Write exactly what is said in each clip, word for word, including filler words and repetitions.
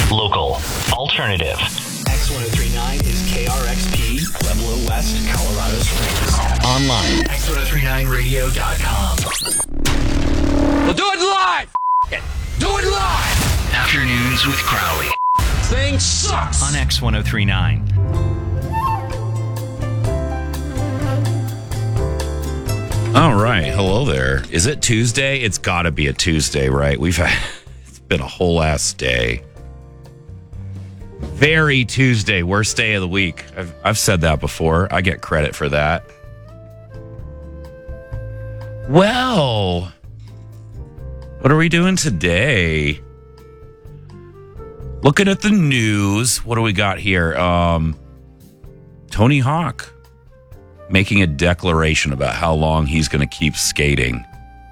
Local. Alternative. X ten thirty-nine is K R X P, Pueblo West, Colorado Springs. Online. X ten thirty-nine radio dot com. We'll do it live! F- it. Do it live! Afternoons with Crowley. Thing sucks! On X ten thirty-nine. All right. Hello there. Is it Tuesday? It's got to be a Tuesday, right? We've had, it's been a whole ass day. Very Tuesday, worst day of the week. I've, I've said that before. I get credit for that. Well, what are we doing today? Looking at the news. What do we got here? Um, Tony Hawk making a declaration about how long he's going to keep skating.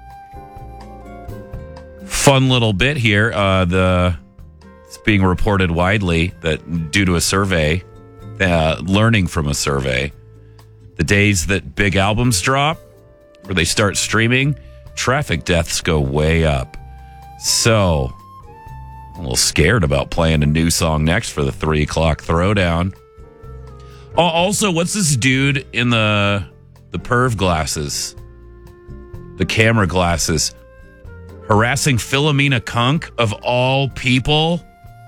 Fun little bit here. Uh, the it's being reported widely that due to a survey, uh, learning from a survey, the days that big albums drop or they start streaming, traffic deaths go way up. So, I'm a little scared about playing a new song next for the three o'clock throwdown. Oh, also, what's this dude in the the perv glasses? The camera glasses. Harassing Philomena Kunk, of all people?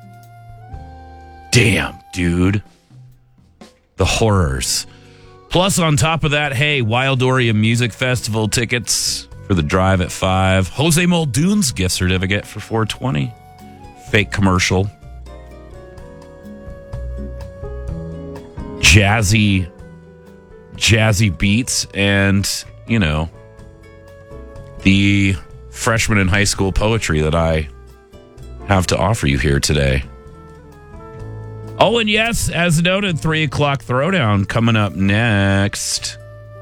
Damn, dude. The horrors. Plus, on top of that, hey, Wildoria Music Festival tickets for the drive at five. Jose Muldoon's gift certificate for four twenty. Fake commercial. Jazzy, jazzy beats, and, you know, the freshman in high school poetry that I have to offer you here today. Oh, and yes, as noted, three o'clock throwdown coming up next.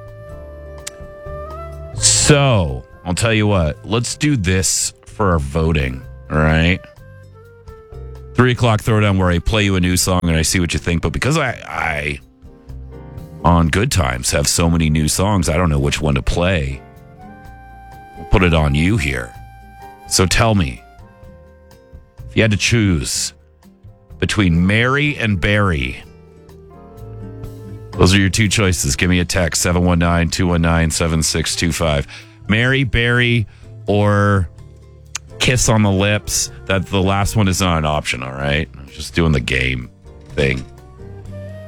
So, I'll tell you what, let's do this for our voting, all right? Three o'clock throwdown where I play you a new song and I see what you think. But because I, I, on Good Times, have so many new songs, I don't know which one to play. I'll put it on you here. So tell me, if you had to choose between Mary and Barry, those are your two choices. Give me a text, seven one nine, two one nine, seven six two five. Mary, Barry, or Kiss on the Lips. That the last one is not an option, all right? I'm just doing the game thing.